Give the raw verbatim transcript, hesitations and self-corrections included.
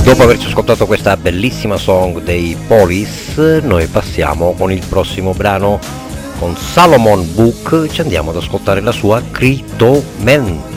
Dopo averci ascoltato questa bellissima song dei Police, noi passiamo con il prossimo brano. Con Salomon Book ci andiamo ad ascoltare la sua Crypto Man.